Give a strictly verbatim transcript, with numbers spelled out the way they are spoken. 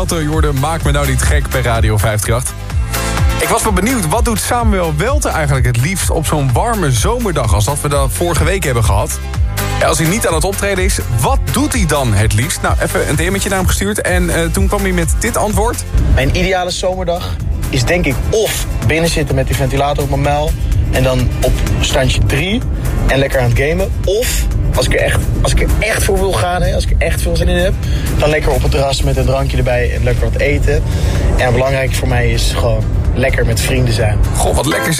Je hoorde Maak me nou niet gek bij Radio vijfendertig. Ik was wel benieuwd, wat doet Samuel Welte eigenlijk het liefst op zo'n warme zomerdag als dat we dat vorige week hebben gehad? Ja, als hij niet aan het optreden is, wat doet hij dan het liefst? Nou, even een DM'tje naar hem gestuurd en uh, toen kwam hij met dit antwoord. Mijn ideale zomerdag is denk ik of binnen zitten met die ventilator op mijn muil en dan op standje drie en lekker aan het gamen. Of, als ik er echt, als ik er echt voor wil gaan, hè, als ik er echt veel zin in heb, dan lekker op het terras met een drankje erbij en lekker wat eten. En belangrijk voor mij is gewoon lekker met vrienden zijn. Goh, wat lekker zeg.